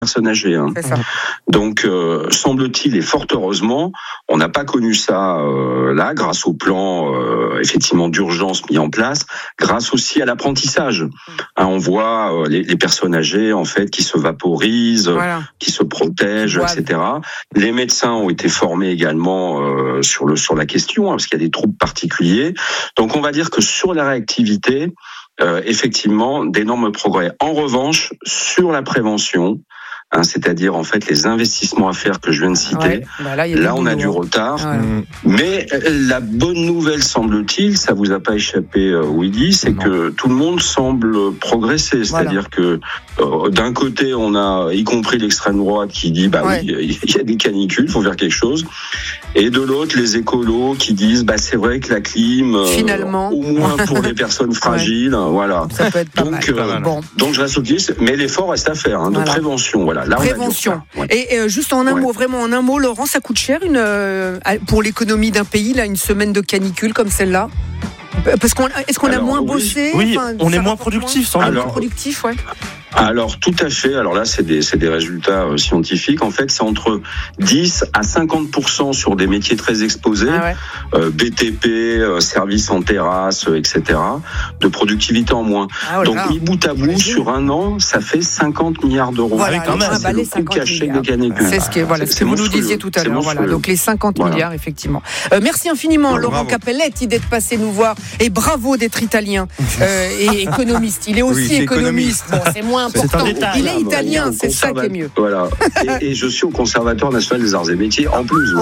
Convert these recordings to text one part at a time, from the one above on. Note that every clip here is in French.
personnes âgées. C'est ça. Donc, semble-t-il, et fort heureusement, on n'a pas connu ça là, grâce au plan effectivement d'urgence mis en place, grâce aussi à l'apprentissage. On voit les personnes âgées en fait qui se vaporisent, qui se protègent, etc. Les médecins ont été formés également sur la question, parce qu'il y a des troubles particuliers. Donc, on va dire que sur la réactivité, effectivement, d'énormes progrès. En revanche, sur la prévention, c'est-à-dire en fait les investissements à faire que je viens de citer. Là, on a du retard. Mais la bonne nouvelle, semble-t-il, ça vous a pas échappé, Willy, c'est que tout le monde semble progresser. C'est-à-dire que d'un côté, on a, y compris l'extrême droite, qui dit oui, il y a des canicules, faut faire quelque chose. Et de l'autre, les écolos qui disent c'est vrai que la clim, finalement, au moins pour les personnes fragiles, voilà. Ça peut être pas mal. Donc je reste optimiste, mais l'effort reste à faire de prévention, voilà. Là, prévention. Et juste en un mot, vraiment en un mot, Laurent, ça coûte cher pour l'économie d'un pays, là, une semaine de canicule comme celle-là? Parce est-ce qu'on a moins bossé? Oui, on est moins productif, sans doute. Productif, Alors, tout à fait. Alors là, c'est des résultats scientifiques. En fait, c'est entre 10 à 50% sur des métiers très exposés, BTP, services en terrasse, etc., de productivité en moins. Donc, mis bout à bout, sur un an, ça fait 50 milliards d'euros. Quand même. C'est le coût caché des canicules. C'est ce que vous nous disiez tout à l'heure. Voilà. Donc, les 50 milliards, effectivement. Merci infiniment, Laurent Cappelletti, d'être passé nous voir. Et bravo d'être italien et économiste. Il est aussi économiste. Bon, c'est moins important. Il est italien, c'est ça qui est mieux. Voilà. Et je suis au Conservatoire national des arts et métiers en plus.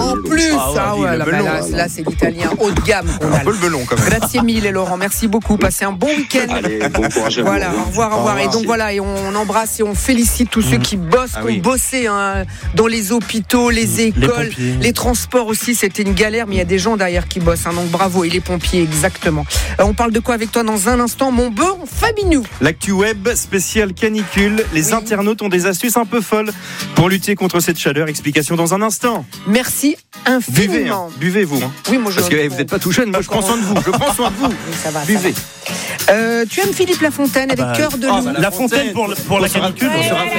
Là, c'est l'italien haut de gamme. Un peu le melon quand même. Grazie mille, Laurent. Merci beaucoup. Passez un bon week-end. Allez, bon courage à vous. Voilà, au revoir. Et donc voilà, et on embrasse et on félicite tous ceux qui bossent, qui ont bossé dans les hôpitaux, les écoles, les transports aussi. C'était une galère, mais il y a des gens derrière qui bossent. Donc bravo. Et les pompiers, exactement. On parle de quoi avec toi dans un instant, mon bon Fabinou? L'actu web spéciale canicule. Les internautes ont des astuces un peu folles pour lutter contre cette chaleur. Explication dans un instant. Merci infiniment. Buvez-vous. Oui, moi parce que vous n'êtes pas tout jeune. Moi, je prends soin de vous. Oui, ça va, buvez. Tu aimes Philippe Lafontaine avec Cœur de loup? La Fontaine pour la canicule.